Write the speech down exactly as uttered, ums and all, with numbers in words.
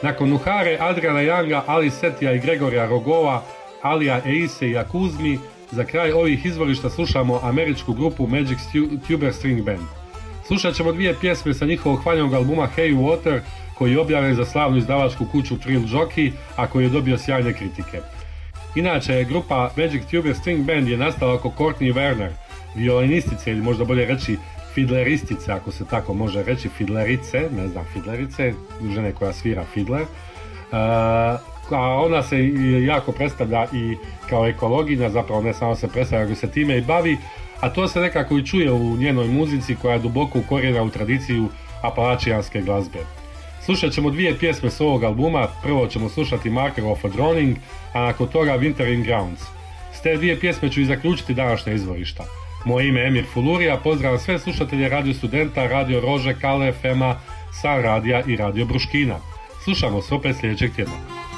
Nakon Nuhare, Adriana Younga, Ali Setija i Gregorija Rogova, Alija Eise i Akuzmi, za kraj ovih izvorišta slušamo američku grupu Magic Tuber String Band. Slušat ćemo dvije pjesme sa njihovog hvaljenog albuma Hey Water, koji je objavljen za slavnu izdavačku kuću Trill Jockey, a koji je dobio sjajne kritike. Inače, grupa Magic Tuber String Band je nastala oko Courtney Werner, violinistice ili možda bolje reći fidleristice, ako se tako može reći, fidlerice, ne znam, fidlerice, žene koja svira fidler. Uh, a ona se jako predstavlja i kao ekologinja, zapravo ne samo se predstavlja, nego se time i bavi, a to se nekako i čuje u njenoj muzici koja je duboko ukorijena u tradiciju apalačijanske glazbe. Slušat ćemo dvije pjesme s ovog albuma, prvo ćemo slušati Marker of a Drowning, a nakon toga Wintering Grounds. S te dvije pjesme ću i zaključiti današnje izvorišta. Moje ime je Emir Fulurija, pozdravljam sve slušatelje Radio Studenta, Radio Rože, Kale F M-a, San Radija i Radio Bruškina. Slušamo se opet sljedećeg tjedna.